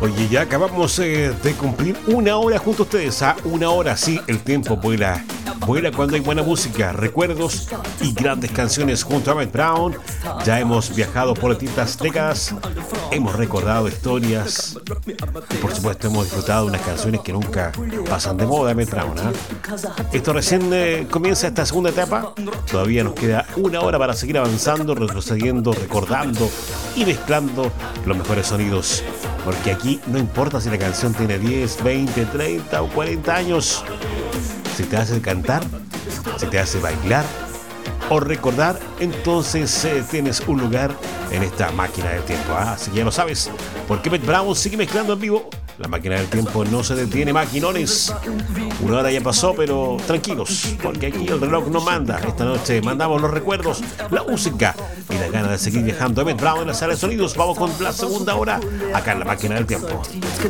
Oye, ya acabamos de cumplir una hora junto a ustedes. Una hora, sí, el tiempo vuela. Vuela cuando hay buena música, recuerdos y grandes canciones junto a Emmett Brown. Ya hemos viajado por distintas décadas, hemos recordado historias y por supuesto hemos disfrutado de unas canciones que nunca pasan de moda, Emmett Brown, Esto recién comienza esta segunda etapa. Todavía nos queda una hora para seguir avanzando, retrocediendo, recordando y mezclando los mejores sonidos. Porque aquí no importa si la canción tiene 10, 20, 30 o 40 años. Si te hace cantar, si te hace bailar o recordar, entonces tienes un lugar en esta máquina del tiempo. Así que ya lo sabes, porque Emmett Brown sigue mezclando en vivo. La máquina del tiempo no se detiene, maquinones. Una hora ya pasó, pero tranquilos, porque aquí el reloj no manda. Esta noche mandamos los recuerdos, la música y la gana de seguir viajando. Emmett Brown en la sala de sonidos. Vamos con la segunda hora acá en la máquina del tiempo.